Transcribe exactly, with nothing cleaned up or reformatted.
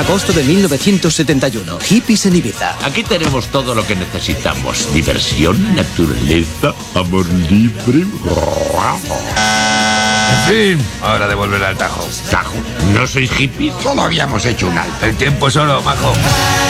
Agosto de mil novecientos setenta y uno. Hippies en Ibiza. Aquí tenemos todo lo que necesitamos. Diversión, naturaleza, amor libre. En fin, hora de volver al Tajo. Tajo. ¿No sois hippies? Solo habíamos hecho un alto. El tiempo es oro, majo.